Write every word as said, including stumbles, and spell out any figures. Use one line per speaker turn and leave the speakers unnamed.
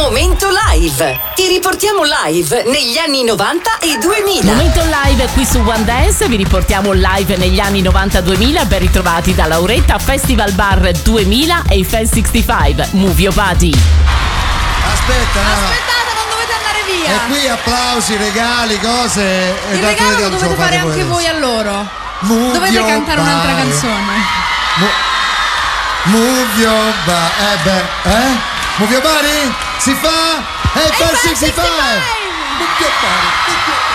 Momento Live. Ti riportiamo live negli anni novanta e duemila.
Momento Live qui su One Dance. Vi riportiamo live negli anni novanta duemila. Ben ritrovati da Lauretta, Festival Bar duemila e i Fan sessantacinque. Move Your Body.
Aspetta, no.
Aspettate, non dovete andare via.
E qui applausi, regali, cose.
Il regalo lo dovete fare anche voi a loro.
Move
Dovete cantare
body.
un'altra canzone.
Mo- Move your body. Eh beh, eh? Move your body? Si fa? Hey, Fan sessantacinque! Move your body. Move your body.